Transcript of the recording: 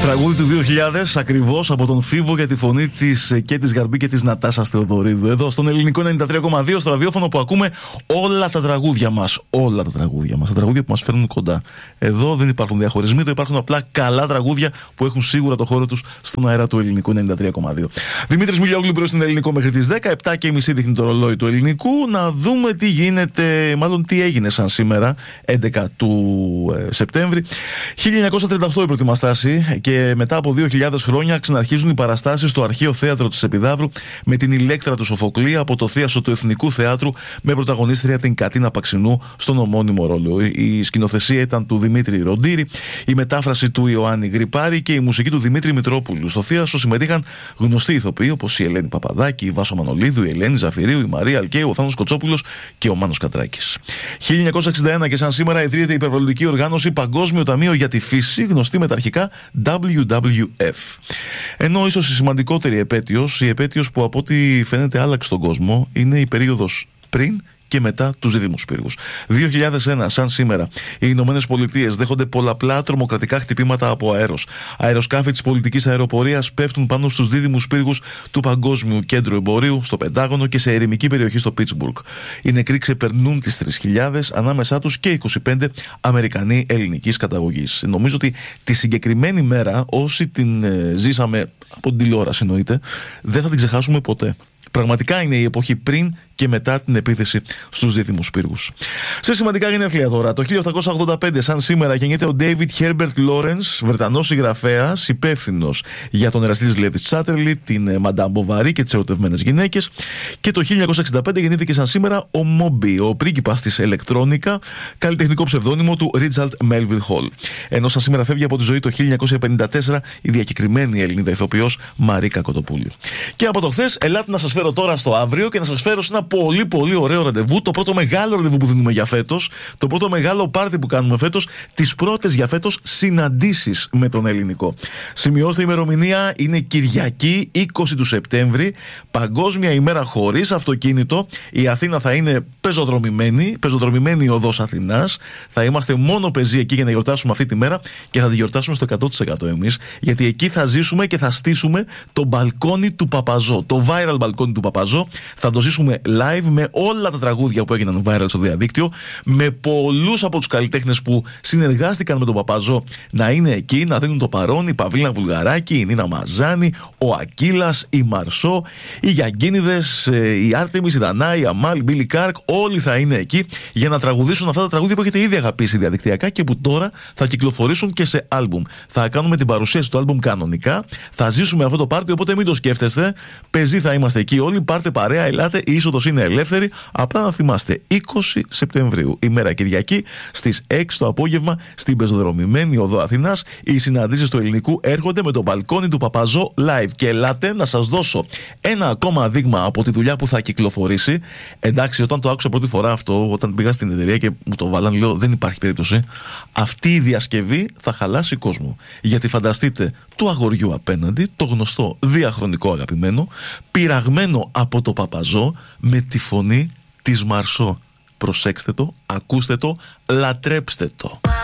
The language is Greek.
Τραγούδι του 2000 ακριβώς από τον Φίβο για τη φωνή της και της Γαρμπή και της Νατάσας Θεοδωρίδου. Εδώ στον Ελληνικό 93,2 στο ραδιόφωνο που ακούμε όλα τα τραγούδια μας. Όλα τα τραγούδια μας. Τα τραγούδια που μας φέρνουν κοντά. Εδώ δεν υπάρχουν διαχωρισμοί, εδώ υπάρχουν απλά καλά τραγούδια που έχουν σίγουρα το χώρο τους στον αέρα του Ελληνικού 93,2. Δημήτρης Μιλιόγλου μπρος στην Ελληνικό μέχρι τις 10, 7:30 δείχνει το ρολόι του Ελληνικού. Να δούμε τι γίνεται, μάλλον τι έγινε σαν σήμερα, 11 του Σεπτέμβρη. 1938 η πρώτη μας στάση και μετά από 2.000 χρόνια ξαναρχίζουν οι παραστάσεις στο Αρχαίο Θέατρο της Επιδαύρου με την Ηλέκτρα του Σοφοκλή από το θίασο του Εθνικού Θεάτρου με πρωταγωνίστρια την Κατίνα Παξινού στον ομώνυμο ρόλο. Η σκηνοθεσία ήταν του Δημήτρη Ροντήρη, η μετάφραση του Ιωάννη Γρυπάρη και η μουσική του Δημήτρη Μητρόπουλου. Στο θίασο συμμετείχαν γνωστοί ηθοποιοί όπως η Ελένη Παπαδάκη, η Βάσο Μανολίδου, η Ελένη Ζαφυρίου, η Μαρία Αλκαίου, ο Θάνος Κοτσόπουλος και ο Μάνος Κατράκης. 1961 και σαν σήμερα ιδρύεται η υπερβολική οργάνωση Παγκόσμιο Ταμείο για τη Φύση, γνωστή με τα αρχικά WWF. Ενώ ίσως η σημαντικότερη επέτειος, η επέτειος που από ό,τι φαίνεται άλλαξε τον κόσμο, είναι η περίοδος πριν και μετά τους δίδυμους πύργους. 2001, σαν σήμερα, οι Ηνωμένες Πολιτείες δέχονται πολλαπλά τρομοκρατικά χτυπήματα από αέρος. Αεροσκάφη της πολιτικής αεροπορίας πέφτουν πάνω στους δίδυμους πύργους του Παγκόσμιου Κέντρου Εμπορίου, στο Πεντάγωνο και σε ερημική περιοχή στο Πίτσμπουργκ. Οι νεκροί ξεπερνούν τις 3.000, ανάμεσά τους και 25 Αμερικανοί ελληνικής καταγωγής. Νομίζω ότι τη συγκεκριμένη μέρα, όσοι την ζήσαμε από την τηλεόραση εννοείται, δεν θα την ξεχάσουμε ποτέ. Πραγματικά είναι η εποχή πριν και μετά την επίθεση στους δίδυμους πύργους. Σε σημαντικά γενέθλια τώρα, το 1885, σαν σήμερα, γεννιέται ο David Herbert Lawrence, Βρετανός συγγραφέας, υπεύθυνος για τον εραστή της Λέδης Τσάτερλι, την Madame Bovary και τις ερωτευμένες γυναίκες. Και το 1965 γεννήθηκε σαν σήμερα ο Moby, ο πρίγκιπας της ηλεκτρόνικα, καλλιτεχνικό ψευδόνυμο του Richard Melville Hall. Ενώ σαν σήμερα φεύγει από τη ζωή το 1954 η διακεκριμένη Ελληνίδα ηθοποιός Μαρίκα Κοτοπούλη. Και από το χθες, ελάτε να σας φέρω τώρα στο αύριο και να σας φέρω σε ένα πολύ πολύ ωραίο ραντεβού, το πρώτο μεγάλο ραντεβού που δίνουμε για φέτος, το πρώτο μεγάλο πάρτι που κάνουμε φέτος, τις πρώτες για φέτος συναντήσεις με τον ελληνικό. Σημειώστε, η ημερομηνία είναι Κυριακή 20 του Σεπτέμβρη, Παγκόσμια ημέρα χωρίς αυτοκίνητο. Η Αθήνα θα είναι πεζοδρομημένη η οδός Αθηνάς. Θα είμαστε μόνο πεζοί εκεί για να γιορτάσουμε αυτή τη μέρα και θα τη γιορτάσουμε στο 100% εμείς, γιατί εκεί θα ζήσουμε και θα στήσουμε το μπαλκόνι του Παπαζό, το viral μπαλκόνι του Παπαζό. Θα το ζήσουμε live με όλα τα τραγούδια που έγιναν viral στο διαδίκτυο, με πολλούς από τους καλλιτέχνες που συνεργάστηκαν με τον Παπαζό να είναι εκεί, να δίνουν το παρόν. Η Παυλίνα Βουλγαράκη, η Νίνα Μαζάνη, ο Ακύλας, η Μαρσό, οι Γιαγκίνιδες, η Άρτεμις, η Δανάη, η Αμάλ, η Μπίλι Κάρκ. Όλοι θα είναι εκεί για να τραγουδήσουν αυτά τα τραγούδια που έχετε ήδη αγαπήσει διαδικτυακά και που τώρα θα κυκλοφορήσουν και σε άλμπουμ. Θα κάνουμε την παρουσίαση του άλμπουμ κανονικά, θα ζήσουμε αυτό το πάρτι, οπότε μην το σκέφτεστε. Πεζοί θα είμαστε εκεί όλοι, πάρτε παρέα, ελάτε, η είσοδος είναι ελεύθερη. Απλά να θυμάστε, 20 Σεπτεμβρίου, ημέρα Κυριακή, στις 6 το απόγευμα, στην πεζοδρομημένη οδό Αθηνάς, οι συναντήσεις του ελληνικού έρχονται με το μπαλκόνι του Παπαζό live. Και ελάτε να σας δώσω ένα ακόμα δείγμα από τη δουλειά που θα κυκλοφορήσει. Εντάξει, όταν το άκουσα πρώτη φορά αυτό, όταν πήγα στην εταιρεία και μου το βάλαν, λέω δεν υπάρχει περίπτωση. Αυτή η διασκευή θα χαλάσει κόσμο. Γιατί φανταστείτε του αγοριού απέναντι, το γνωστό διαχρονικό αγαπημένο, πειραγμένο από το Παπαζό με τη φωνή της Μαρσό. Προσέξτε το, ακούστε το, λατρέψτε το.